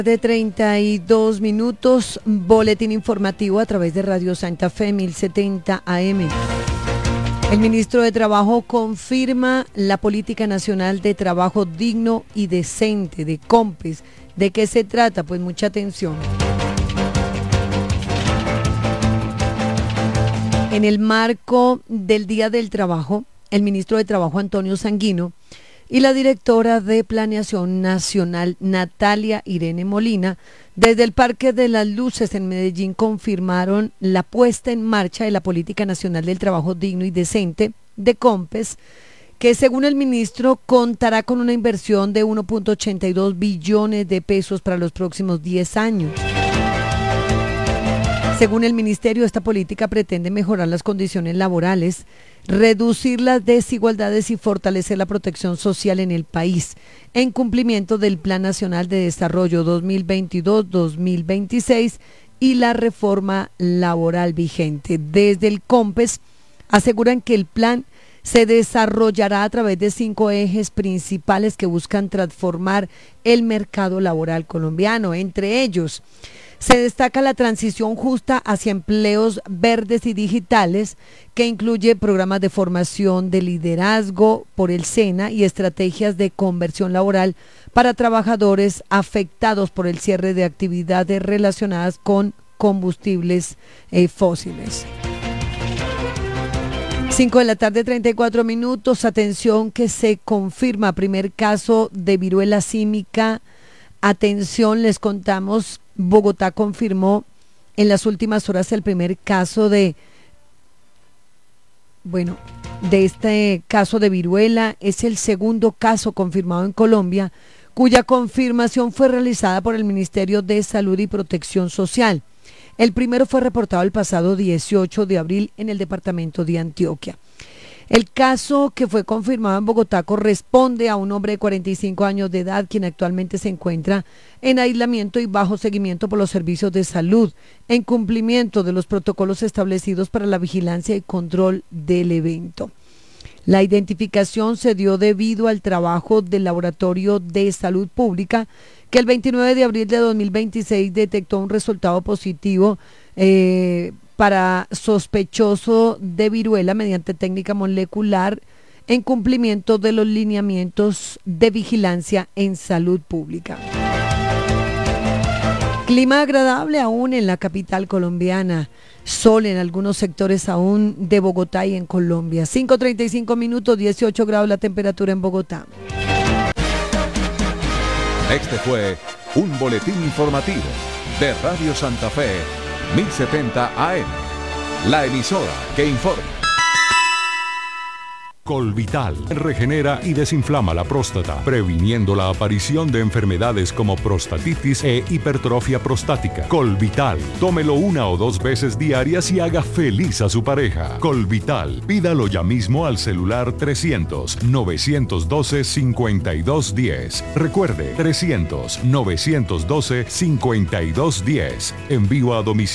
De 32 minutos, boletín informativo a través de Radio Santa Fe 1070 AM. El ministro de Trabajo confirma la Política Nacional de Trabajo Digno y Decente de COMPES. ¿De qué se trata? Pues mucha atención. En el marco del Día del Trabajo, el ministro de Trabajo Antonio Sanguino y la directora de Planeación Nacional, Natalia Irene Molina, desde el Parque de las Luces en Medellín confirmaron la puesta en marcha de la Política Nacional del Trabajo Digno y Decente de COMPES, que según el ministro contará con una inversión de 1.82 billones de pesos para los próximos 10 años. Según el ministerio, esta política pretende mejorar las condiciones laborales, reducir las desigualdades y fortalecer la protección social en el país, en cumplimiento del Plan Nacional de Desarrollo 2022-2026 y la reforma laboral vigente. Desde el COMPES aseguran que el plan se desarrollará a través de 5 ejes principales que buscan transformar el mercado laboral colombiano. Entre ellos, se destaca la transición justa hacia empleos verdes y digitales, que incluye programas de formación de liderazgo por el SENA y estrategias de conversión laboral para trabajadores afectados por el cierre de actividades relacionadas con combustibles fósiles. 5 de la tarde, 34 minutos. Atención que se confirma primer caso de viruela símica. Atención, les contamos. Bogotá confirmó en las últimas horas el primer caso de este caso de viruela. Es el segundo caso confirmado en Colombia, cuya confirmación fue realizada por el Ministerio de Salud y Protección Social. El primero fue reportado el pasado 18 de abril en el departamento de Antioquia. El caso que fue confirmado en Bogotá corresponde a un hombre de 45 años de edad, quien actualmente se encuentra en aislamiento y bajo seguimiento por los servicios de salud, en cumplimiento de los protocolos establecidos para la vigilancia y control del evento. La identificación se dio debido al trabajo del Laboratorio de Salud Pública, que el 29 de abril de 2026 detectó un resultado positivo para sospechoso de viruela mediante técnica molecular, en cumplimiento de los lineamientos de vigilancia en salud pública. Clima agradable aún en la capital colombiana, sol en algunos sectores aún de Bogotá y en Colombia. 5:35 minutos, 18 grados la temperatura en Bogotá. Este fue un boletín informativo de Radio Santa Fe 1070 AM, la emisora que informa. Colvital regenera y desinflama la próstata, previniendo la aparición de enfermedades como prostatitis e hipertrofia prostática. Colvital, tómelo 1 o 2 veces diarias y haga feliz a su pareja. Colvital, pídalo ya mismo al celular 300-912-5210. Recuerde, 300-912-5210. Envío a domicilio.